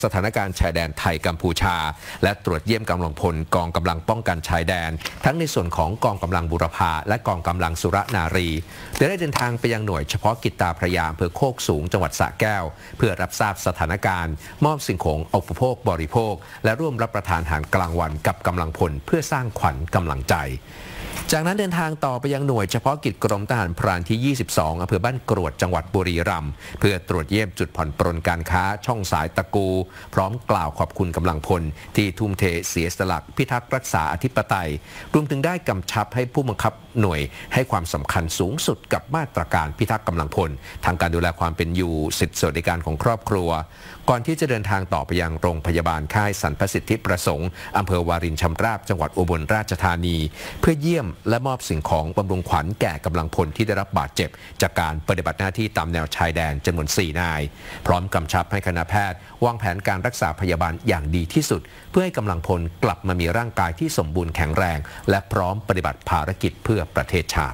สถานการณ์ชายแดนไทยกัมพูชาและตรวจเยี่ยมกำลังพลกองกำลังป้องกันชายแดนทั้งในส่วนของกองกำลังบุรพาและกองกำลังสุรนารีได้เดินทางไปยังหน่วยเฉพาะกิจตาพระยาอำเภอโคกสูงจังหวัดสระแก้วเพื่อรับทราบสถานการณ์มอบสิ่งของอุปโภคบริโภคและร่วมรับประทานอาหารกลางวันกับกำลังพลเพื่อสร้างขวัญกำลังใจจากนั้นเดินทางต่อไปยังหน่วยเฉพาะกิจกรมทหารพรานที่ 22 อำเภอบ้านกรวดจังหวัดบุรีรัมย์เพื่อตรวจเยี่ยมจุดผ่อนปรนการค้าช่องสายตะกูพร้อมกล่าวขอบคุณกำลังพลที่ทุ่มเทเสียสละพิทักษ์รักษาอธิปไตยรวมถึงได้กำชับให้ผู้บังคับหน่วยให้ความสำคัญสูงสุดกับมาตรการพิทักษ์กำลังพลทางการดูแลความเป็นอยู่สิทธิสวัสดิการของครอบครัวก่อนที่จะเดินทางต่อไปยังโรงพยาบาลค่ายสรรพสิทธิประสงค์อำเภอวารินชำราบจังหวัดอุบลราชธานีเพื่อเยี่ยมและมอบสิ่งของบำรุงขวัญแก่กำลังพลที่ได้รับบาดเจ็บจากการปฏิบัติหน้าที่ตามแนวชายแดนจำนวน 4 นายพร้อมกำชับให้คณะแพทย์วางแผนการรักษาพยาบาลอย่างดีที่สุดเพื่อให้กำลังพลกลับมามีร่างกายที่สมบูรณ์แข็งแรงและพร้อมปฏิบัติภารกิจเพื่อประเทศชาติ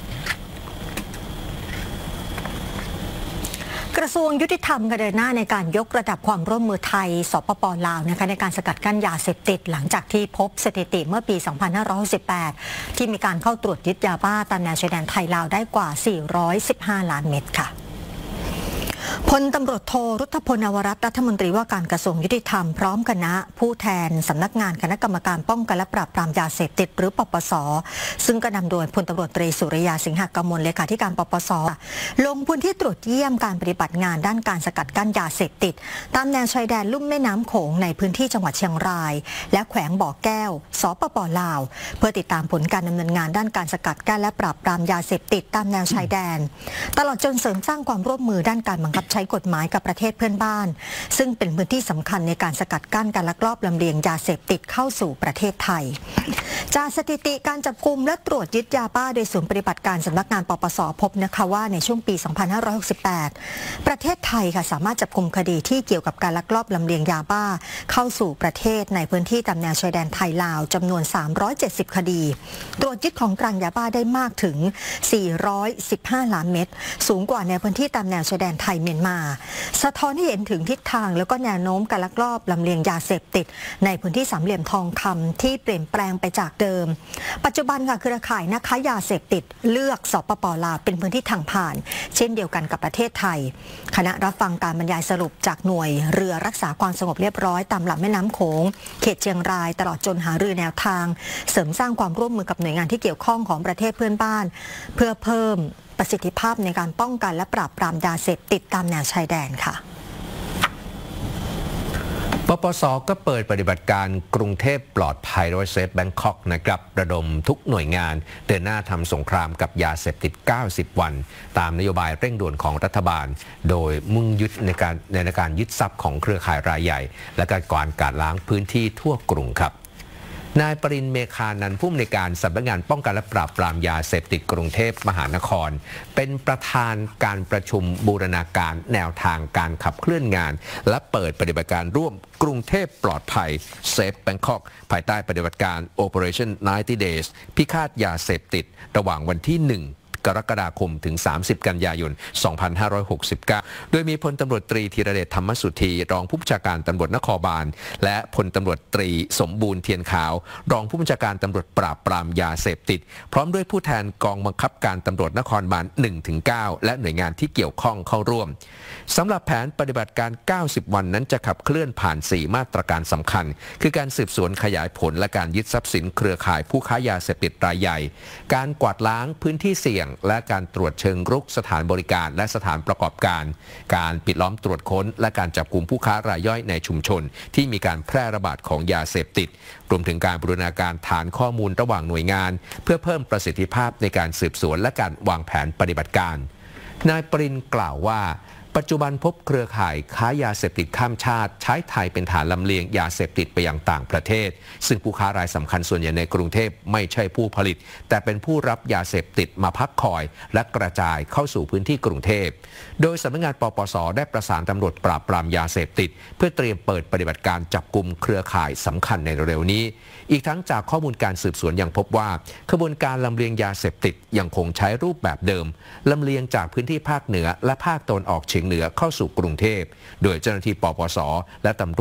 กระทรวงยุติธรรมเดินหน้าในการยกระดับความร่วมมือไทยสปป.ลาวนะคะในการสกัดกั้นยาเสพติดหลังจากที่พบสถิติเมื่อปี 2568 ที่มีการเข้าตรวจยึดยาบ้าตามแนวชายแดนไทยลาวได้กว่า 415 ล้านเม็ดค่ะพลตำรวจโทรุทธพล นวรัตน์รัฐมนตรีว่าการกระทรวงยุติธรรมพร้อมคณะผู้แทนสำนักงานคณะกรรมการป้องกันและปราบปรามยาเสพติดหรือปปส.ซึ่งก็นำโดยพลตำรวจตรีสุริยาสิงหกมลเลขาธิการปปส.ลงพื้นที่ตรวจเยี่ยมการปฏิบัติงานด้านการสกัดกั้นยาเสพติดตามแนวชายแดนลุ่มแม่น้ำโขงในพื้นที่จังหวัดเชียงรายและแขวงบ่อแก้วสปป.ลาวเพื่อติดตามผลการดำเนินงานด้านการสกัดกั้นและปราบปรามยาเสพติดตามแนวชายแดนตลอดจนเสริมสร้างความร่วมมือด้านการบังคับใช้กฎหมายกับประเทศเพื่อนบ้านซึ่งเป็นพื้นที่สำคัญในการสกัดกั้นการลักลอบลำเลียงยาเสพติดเข้าสู่ประเทศไทยจากสถิติการจับกุมและตรวจยึดยาบ้าโดยศูนย์ปฏิบัติการสำนักงานปปส.พบนะคะว่าในช่วงปี 2568 ประเทศไทยค่ะสามารถจับกุมคดีที่เกี่ยวกับการลักลอบลำเลียงยาบ้าเข้าสู่ประเทศในพื้นที่ตามแนวชายแดนไทยลาวจำนวน 370 คดีตรวจยึดของกลางยาบ้าได้มากถึง 415 ล้านเม็ดสูงกว่าในพื้นที่ตามแนวชายแดนไทยเมียนมาสะท้อนให้เห็นถึงทิศทางแล้วก็แนวโน้มการลักลอบลำเลียงยาเสพติดในพื้นที่สามเหลี่ยมทองคำที่เปลี่ยนแปลงไปจากเดิมปัจจุบันค่ะเครือข่ายนักค้ายาเสพติดเลือกสปป.ลาวเป็นพื้นที่ทางผ่านเช่นเดียวกันกับประเทศไทยคณะรับฟังการบรรยายสรุปจากหน่วยเรือรักษาความสงบเรียบร้อยตามลำแม่น้ำโขงเขตเชียงรายตลอดจนหารือแนวทางเสริมสร้างความร่วมมือกับหน่วยงานที่เกี่ยวข้องของประเทศเพื่อนบ้านเพื่อเพิ่มประสิทธิภาพในการป้องกันและปราบปรามยาเสพติดตามแนวชายแดนค่ะปปส.ก็เปิดปฏิบัติการกรุงเทพปลอดภัยโดยเซฟแบงคอกนะครับระดมทุกหน่วยงานเดินหน้าทำสงครามกับยาเสพติด 90 วันตามนโยบายเร่งด่วนของรัฐบาลโดยมุ่งยึดในการยึดทรัพย์ของเครือข่ายรายใหญ่และการกวาดล้างพื้นที่ทั่วกรุงครับนายปรินทร์เมฆานันท์ผู้อำนวยการสำนักงานป้องกันและปราบปรามยาเสพติดกรุงเทพมหานครเป็นประธานการประชุมบูรณาการแนวทางการขับเคลื่อนงานและเปิดปฏิบัติการร่วมกรุงเทพปลอดภัย Safe Bangkok ภายใต้ปฏิบัติการ Operation 90 Days พิฆาตยาเสพติดระหว่างวันที่ 1 กรกฎาคมถึง 30 กันยายน 2569 โดยมีพลตำรวจตรีธีรเดชธรรมสุธีรองผู้บัญชาการตำรวจนครบาลและพลตำรวจตรีสมบูรณ์เทียนขาวรองผู้บัญชาการตำรวจปราบปรามยาเสพติดพร้อมด้วยผู้แทนกองบังคับการตำรวจนครบาล 1-9 และหน่วยงานที่เกี่ยวข้องเข้าร่วมสำหรับแผนปฏิบัติการ 90 วันนั้นจะขับเคลื่อนผ่าน 4 มาตรการสำคัญคือการสืบสวนขยายผลและการยึดทรัพย์สินเครือข่ายผู้ค้ายาเสพติดรายใหญ่การกวาดล้างพื้นที่เสี่ยงและการตรวจเชิงรุกสถานบริการและสถานประกอบการการปิดล้อมตรวจค้นและการจับกุมผู้ค้ารายย่อยในชุมชนที่มีการแพร่ระบาดของยาเสพติดรวมถึงการบูรณาการฐานข้อมูลระหว่างหน่วยงานเพื่อเพิ่มประสิทธิภาพในการสืบสวนและการวางแผนปฏิบัติการนายปรินทร์กล่าวว่าปัจจุบันพบเครือข่ายค้ายาเสพติดข้ามชาติใช้ไทยเป็นฐานลำเลียงยาเสพติดไปยังต่างประเทศซึ่งผู้ค้ารายสำคัญส่วนใหญ่ในกรุงเทพไม่ใช่ผู้ผลิตแต่เป็นผู้รับยาเสพติดมาพักคอยและกระจายเข้าสู่พื้นที่กรุงเทพโดยสำนักงานปปส.ได้ประสานตำรวจปราบปรามยาเสพติดเพื่อเตรียมเปิดปฏิบัติการจับกุมเครือข่ายสำคัญในเร็วนี้อีกทั้งจากข้อมูลการสืบสวนยังพบว่าขบวนการลำเลียงยาเสพติดยังคงใช้รูปแบบเดิมลำเลียงจากพื้นที่ภาคเหนือและภาคตะวันออกเฉียงฉียงเหนือเข้าสู่กรุงเทพโดยเจ้าหน้าที่ปปสและตำรวจ